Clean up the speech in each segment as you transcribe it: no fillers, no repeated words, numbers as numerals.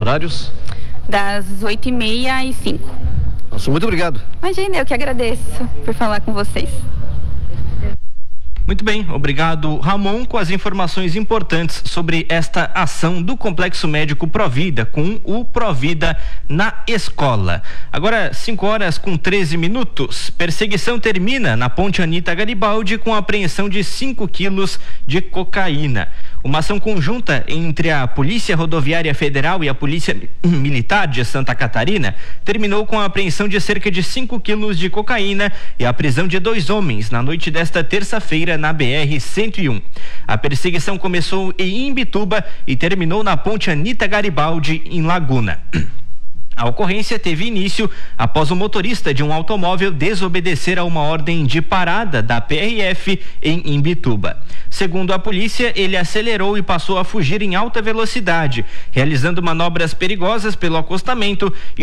horários? Das 8h30 às 5h. Nossa, muito obrigado. Imagina, eu que agradeço por falar com vocês. Muito bem, obrigado, Ramon, com as informações importantes sobre esta ação do Complexo Médico Provida, com o Provida na escola. Agora, 5h13. Perseguição termina na Ponte Anita Garibaldi com a apreensão de 5 quilos de cocaína. Uma ação conjunta entre a Polícia Rodoviária Federal e a Polícia Militar de Santa Catarina terminou com a apreensão de cerca de 5 quilos de cocaína e a prisão de 2 homens na noite desta terça-feira na BR-101. A perseguição começou em Imbituba e terminou na Ponte Anita Garibaldi, em Laguna. A ocorrência teve início após o motorista de um automóvel desobedecer a uma ordem de parada da PRF em Imbituba. Segundo a polícia, ele acelerou e passou a fugir em alta velocidade, realizando manobras perigosas pelo acostamento e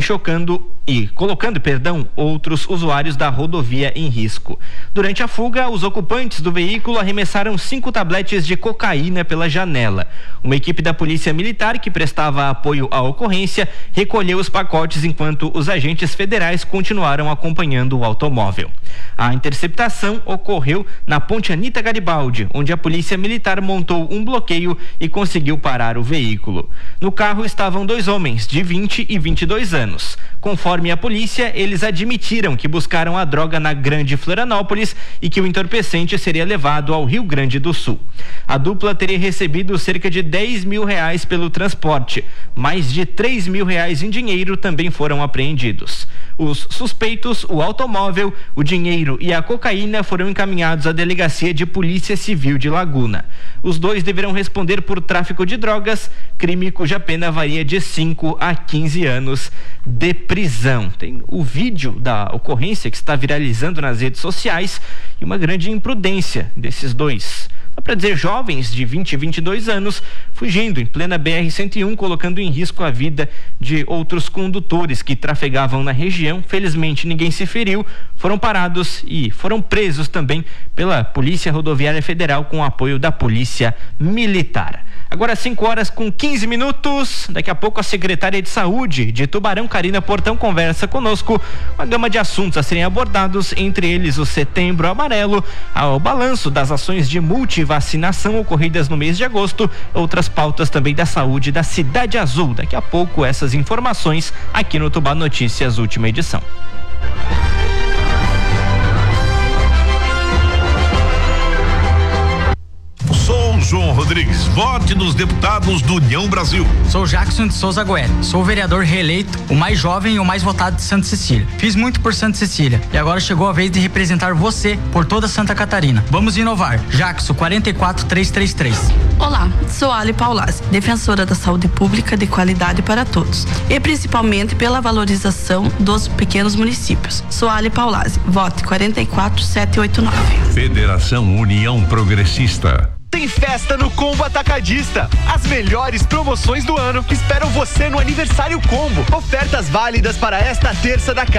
colocando outros usuários da rodovia em risco. Durante a fuga, os ocupantes do veículo arremessaram 5 tabletes de cocaína pela janela. Uma equipe da Polícia Militar que prestava apoio à ocorrência recolheu os pacotes enquanto os agentes federais continuaram acompanhando o automóvel. A interceptação ocorreu na Ponte Anita Garibaldi, onde a Polícia Militar montou um bloqueio e conseguiu parar o veículo. No carro estavam 2 homens de 20 e 22 anos. Conforme a polícia, eles admitiram que buscaram a droga na Grande Florianópolis e que o entorpecente seria levado ao Rio Grande do Sul. A dupla teria recebido cerca de R$10 mil pelo transporte. Mais de R$3 mil em dinheiro também foram apreendidos. Os suspeitos, o automóvel, o dinheiro e a cocaína foram encaminhados à Delegacia de Polícia Civil de Laguna. Os 2 deverão responder por tráfico de drogas, crime cuja pena varia de 5 a 15 anos de prisão. Tem o vídeo da ocorrência que está viralizando nas redes sociais e uma grande imprudência desses 2. Dá para dizer jovens de 20 e 22 anos fugindo em plena BR-101, colocando em risco a vida de outros condutores que trafegavam na região. Felizmente ninguém se feriu, foram parados e foram presos também pela Polícia Rodoviária Federal com o apoio da Polícia Militar. Agora 5h15. Daqui a pouco a secretária de Saúde de Tubarão, Karina Portão, conversa conosco. Uma gama de assuntos a serem abordados, entre eles o Setembro Amarelo, o balanço das ações de multivacinação ocorridas no mês de agosto, outras pautas também da saúde da Cidade Azul. Daqui a pouco essas informações aqui no Tubá Notícias, última edição. Sou João Rodrigues, vote nos deputados do União Brasil. Sou Jackson de Souza Goelli, sou vereador reeleito, o mais jovem e o mais votado de Santa Cecília. Fiz muito por Santa Cecília e agora chegou a vez de representar você por toda Santa Catarina. Vamos inovar. Jackson 44333. Olá, sou Ali Paulazzi, defensora da saúde pública de qualidade para todos e principalmente pela valorização dos pequenos municípios. Sou Ali Paulazzi, vote 44789. Federação União Progressista. Tem festa no Combo Atacadista. As melhores promoções do ano esperam você no Aniversário Combo. Ofertas válidas para esta terça da casa.